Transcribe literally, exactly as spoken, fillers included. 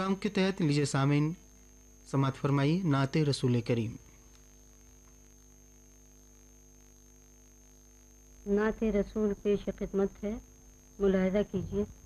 Programme के तहत लीजिए सामीन समात फरमाइए नाते रसूल करीम। नाते रसूल पेश खिदमत है, मुलाहिजा कीजिए।